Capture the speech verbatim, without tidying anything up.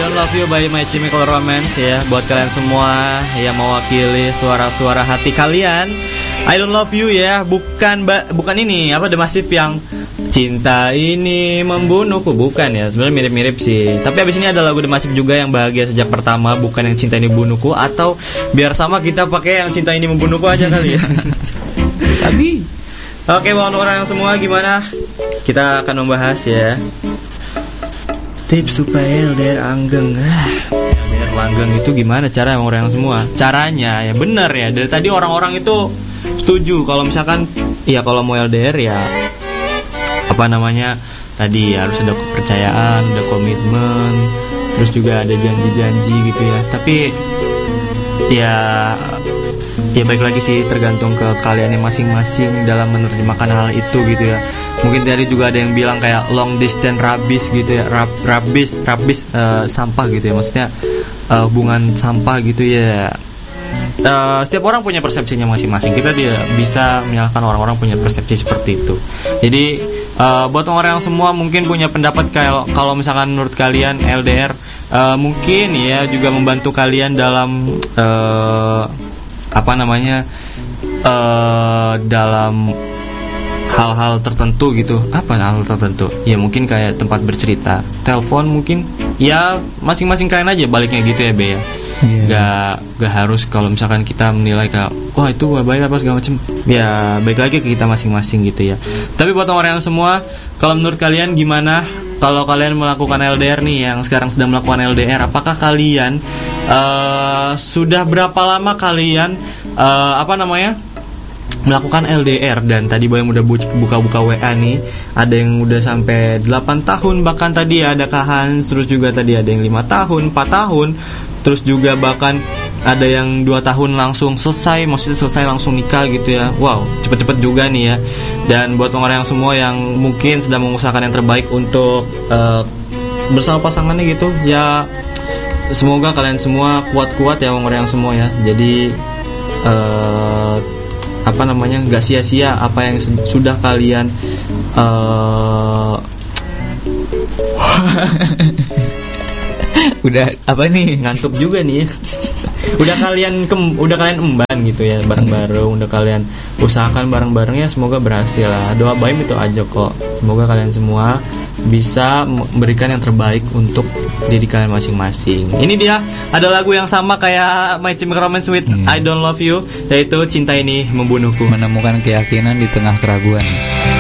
Don't Love You by My Chemical Romance ya. Buat kalian semua yang mewakili suara-suara hati kalian, I Don't Love You ya. Bukan ba- bukan ini apa The Massive yang cinta ini membunuhku, bukan ya. Sebenarnya mirip-mirip sih. Tapi abis ini ada lagu The Massive juga yang bahagia sejak pertama, bukan yang cinta ini membunuhku. Atau biar sama kita pakai yang cinta ini membunuhku aja kali ya. Sabi. Oke, mohon orang semua gimana? Kita akan membahas ya tips supaya L D R langgeng. Ah, L D R langgeng itu gimana cara orang semua? Caranya ya bener ya. Dari tadi orang-orang itu setuju kalau misalkan ya kalau mau L D R ya apa namanya? Tadi harus ada kepercayaan, ada komitmen, terus juga ada janji-janji gitu ya. Tapi ya ya baik lagi sih tergantung ke kalian yang masing-masing dalam menerjemahkan hal itu gitu ya. Mungkin tadi juga ada yang bilang kayak long distance rabis gitu ya, Rab, rabis, rabis uh, sampah gitu ya, maksudnya uh, hubungan sampah gitu ya. Uh, setiap orang punya persepsinya masing-masing. Kita dia bisa menyalahkan orang-orang punya persepsi seperti itu. Jadi uh, buat orang yang semua mungkin punya pendapat kayak kalau misalkan menurut kalian L D R uh, mungkin ya juga membantu kalian dalam uh, apa namanya uh, dalam hal-hal tertentu gitu. Apa hal tertentu? Ya mungkin kayak tempat bercerita, telepon mungkin. Ya masing-masing kalian aja baliknya gitu ya Be ya. Yeah. Gak, gak harus kalau misalkan kita menilai kayak wah itu gak baik apa segala macem. Ya baik lagi ke kita masing-masing gitu ya. Tapi buat orang yang semua, kalau menurut kalian gimana kalau kalian melakukan L D R nih, yang sekarang sedang melakukan L D R? Apakah kalian uh, sudah berapa lama kalian uh, apa namanya melakukan L D R? Dan tadi boleh udah buka-buka W A nih, ada yang udah sampai delapan tahun, bahkan tadi ada Kak Hans, terus juga tadi ada yang lima tahun, empat tahun, terus juga bahkan ada yang dua tahun langsung selesai, maksudnya selesai langsung nikah gitu ya. Wow, cepet-cepet juga nih ya. Dan buat orang yang semua yang mungkin sedang mengusahakan yang terbaik untuk uh, bersama pasangannya gitu ya, semoga kalian semua kuat-kuat ya orang yang semua ya. Jadi uh, apa namanya nggak sia-sia apa yang sudah kalian uh... udah apa nih ngantuk juga nih ya. udah kalian kem, udah kalian emban gitu ya bareng-bareng, udah kalian usahakan bareng-bareng ya, semoga berhasil lah. Doa baik itu aja kok. Semoga kalian semua bisa memberikan yang terbaik untuk diri kalian masing-masing. Ini dia ada lagu yang sama kayak My Chemical Romance with hmm. I Don't Love You, yaitu cinta ini membunuhku. Menemukan keyakinan di tengah keraguan.